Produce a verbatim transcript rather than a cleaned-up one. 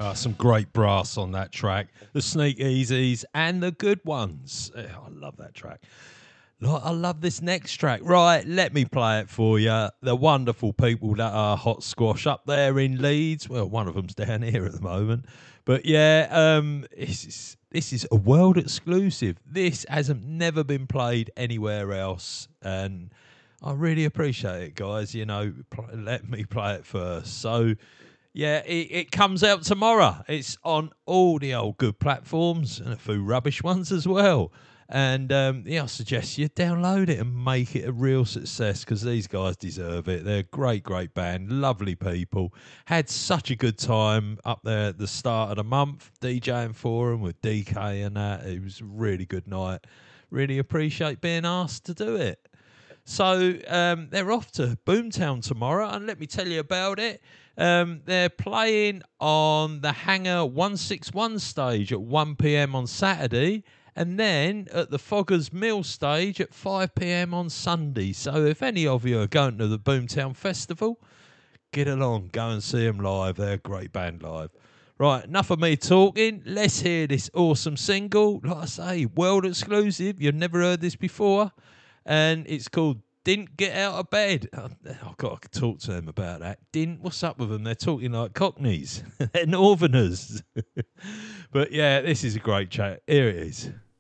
Uh, some great brass on that track. The Sneak Easies and the good ones. Oh, I love that track. I love this next track. Right, let me play it for you. The wonderful people that are Hot Squash up there in Leeds. Well, one of them's down here at the moment. But yeah, um, this is, this is a world exclusive. This hasn't never been played anywhere else. And I really appreciate it, guys. You know, pl- let me play it first. So... yeah, it, it comes out tomorrow. It's on all the old good platforms and a few rubbish ones as well. And um, yeah, I suggest you download it and make it a real success because these guys deserve it. They're a great, great band, lovely people. Had such a good time up there at the start of the month, DJing for them with D K and that. It was a really good night. Really appreciate being asked to do it. So um, they're off to Boomtown tomorrow, and let me tell you about it. Um, they're playing on the Hangar one sixty-one stage at one p.m. on Saturday, and then at the Foggers Mill stage at five p.m. on Sunday. So if any of you are going to the Boomtown Festival, get along, go and see them live. They're a great band live. Right, enough of me talking. Let's hear this awesome single. Like I say, world exclusive. You've never heard this before. And it's called Didn't Get Out of Bed. I've got to talk to them about that. Didn't, what's up with them? They're talking like Cockneys. They're Northerners. But yeah, this is a great chat. Here it is.